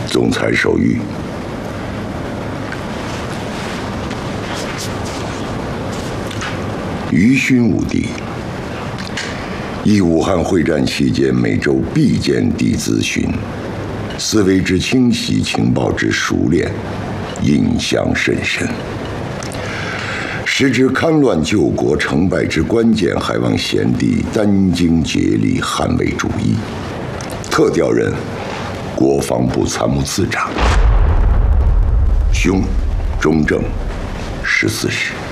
总裁手谕。于勋武帝忆武汉会战期间每周必见地咨询，思维之清晰，情报之熟练，印象甚深。时知戡乱救国成败之关键，还望贤弟殚精竭力捍卫主义。特调任国防部参谋次长，兄，中正14时。